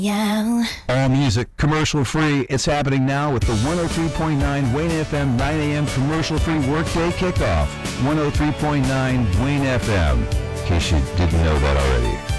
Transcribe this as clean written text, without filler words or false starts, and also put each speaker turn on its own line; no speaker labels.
Yeah.
All music commercial free. It's happening now with the 103.9 Wayne FM 9 a.m. commercial free workday kickoff. 103.9 Wayne FM. In case you didn't know that already.